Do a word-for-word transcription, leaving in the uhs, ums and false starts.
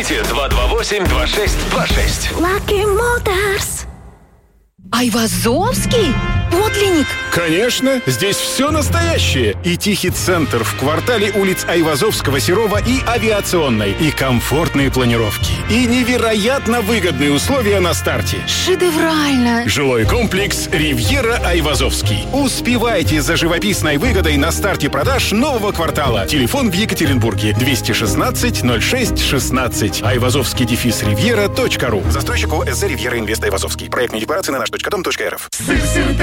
Звоните два два восемь два шесть два шесть. Lucky Motors. Айвазовский? Подлинник? Конечно, здесь все настоящее. И тихий центр в квартале улиц Айвазовского, Серова и Авиационной. И комфортные планировки. И невероятно выгодные условия на старте. Шедеврально. Жилой комплекс «Ривьера Айвазовский». Успевайте за живописной выгодой на старте продаж нового квартала. Телефон в Екатеринбурге двести шестнадцать ноль шесть шестнадцать. Айвазовский дефис ривьера точка ру. Застройщик ООО «СЗ Ривьера Инвест Айвазовский». Проектные декларации на наш точка дом точка эр эф.